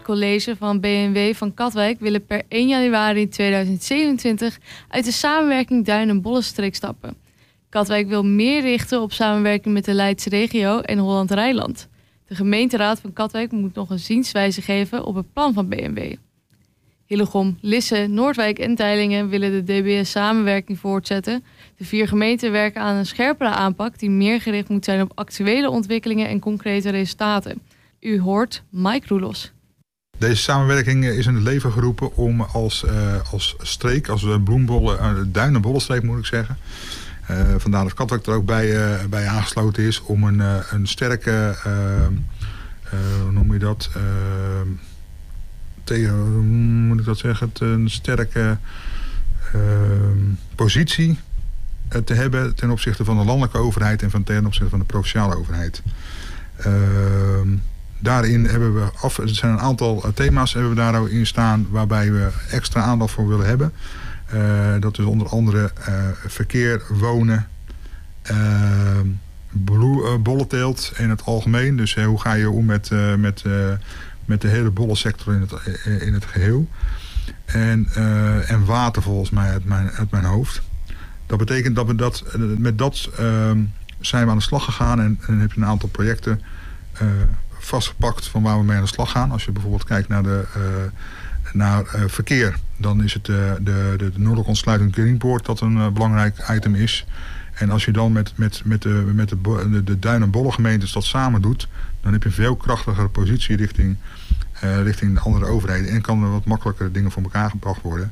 college van BMW van Katwijk willen per 1 januari 2027 uit de samenwerking Duin- en Bollenstreek stappen. Katwijk wil meer richten op samenwerking met de Leidse regio en Holland-Rijnland. De gemeenteraad van Katwijk moet nog een zienswijze geven op het plan van BMW. Hillegom, Lisse, Noordwijk en Teylingen willen de DBS-samenwerking voortzetten. De 4 gemeenten werken aan een scherpere aanpak die meer gericht moet zijn op actuele ontwikkelingen en concrete resultaten. U hoort Mike Roelos. Deze samenwerking is in het leven geroepen om als streek, als Duin- en Bollenstreek moet ik zeggen. Vandaar dat Katwijk er ook bij aangesloten is om een sterke, hoe noem je dat, een sterke positie te hebben ten opzichte van de landelijke overheid en ten opzichte van de provinciale overheid. Daarin hebben we er zijn een aantal thema's hebben we daarin staan waarbij we extra aandacht voor willen hebben. Dat is onder andere verkeer, wonen, bollenteelt in het algemeen. Dus hoe ga je om met de hele bollensector in het geheel. En water volgens mij uit mijn hoofd. Dat betekent dat we met dat zijn we aan de slag gegaan en heb je een aantal projecten vastgepakt van waar we mee aan de slag gaan. Als je bijvoorbeeld kijkt naar verkeer, dan is het de noordelijke ontsluiting Greenpoort dat een belangrijk item is. En als je dan met de Duin- en Bollengemeentes dat samen doet, dan heb je een veel krachtigere positie richting de andere overheden. En kan er wat makkelijker dingen voor elkaar gebracht worden.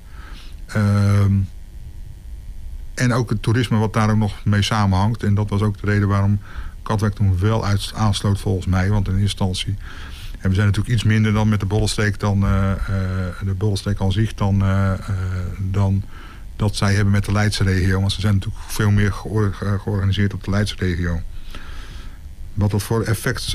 En ook het toerisme wat daar ook nog mee samenhangt. En dat was ook de reden waarom Katwijk toen wel aansloot volgens mij. Want in eerste instantie, en we zijn natuurlijk iets minder dan met de Bollenstreek de Bollenstreek aan zich dan dat zij hebben met de Leidse regio. Want ze zijn natuurlijk veel meer georganiseerd op de Leidse regio. Wat dat voor effect...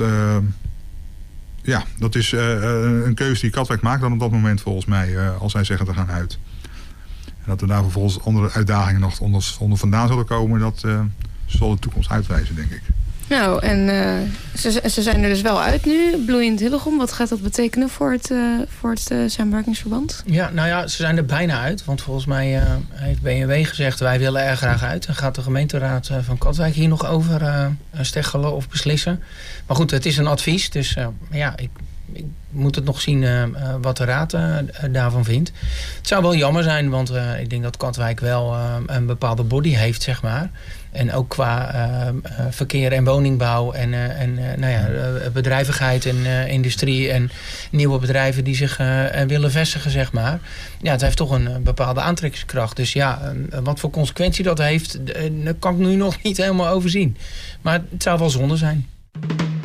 dat is een keuze die Katwijk maakt dan op dat moment volgens mij. Als zij zeggen te gaan uit. En dat er daar vervolgens andere uitdagingen nog onder vandaan zullen komen. Dat zal de toekomst uitwijzen, denk ik. Nou, en ze zijn er dus wel uit nu. Bloeiend Hillegom, wat gaat dat betekenen voor het samenwerkingsverband? Ja, nou ja, ze zijn er bijna uit. Want volgens mij heeft BMW gezegd, wij willen er graag uit. En gaat de gemeenteraad van Katwijk hier nog over steggelen of beslissen. Maar goed, het is een advies. Dus ik moet het nog zien wat de raad daarvan vindt. Het zou wel jammer zijn, want ik denk dat Katwijk wel een bepaalde body heeft, zeg maar. En ook qua verkeer en woningbouw en bedrijvigheid en industrie en nieuwe bedrijven die zich willen vestigen, zeg maar. Ja, het heeft toch een bepaalde aantrekkingskracht. Dus ja, wat voor consequentie dat heeft, dat kan ik nu nog niet helemaal overzien. Maar het zou wel zonde zijn.